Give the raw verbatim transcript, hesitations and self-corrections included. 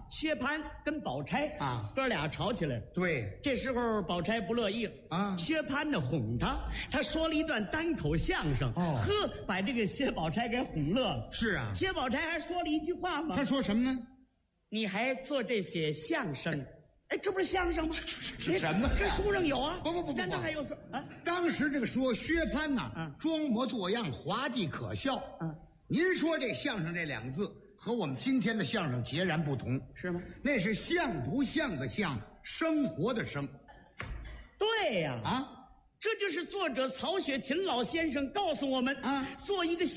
薛蟠跟宝钗啊哥俩吵起来了。 对， 这时候宝钗不乐意了啊薛蟠呢哄她，他说了一段单口相声， 哦呵，把这个薛宝钗给哄乐了。 是啊， 薛宝钗还说了一句话吗？ 他说什么呢？ 你还做这些相声？哎，这不是相声吗？ 是什么呀这书上有啊。 不不不不不难道还有说啊？ 当时这个说薛蟠呐， 嗯装模作样，滑稽可笑。 嗯， 您说这相声这两个字和我们今天的相声截然不同， 是吗？ 那是像不像的像，生活的生对呀、 啊。 这就是作者曹雪芹老先生告诉我们啊做一个